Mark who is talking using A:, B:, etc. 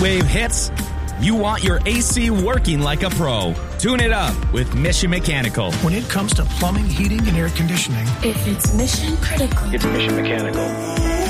A: wave hits, you want your AC working like a pro. Tune it up with Mission Mechanical.
B: When it comes to plumbing, heating, and air conditioning,
C: if it's mission critical,
D: it's Mission Mechanical.